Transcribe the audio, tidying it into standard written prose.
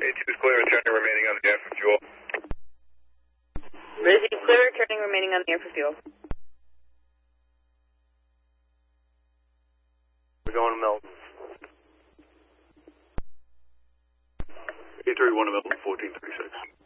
A2's clear, returning remaining on the air for fuel. Rizzy clear, returning remaining on the air for fuel. We're going to Melton. A31 to Melton, 1436.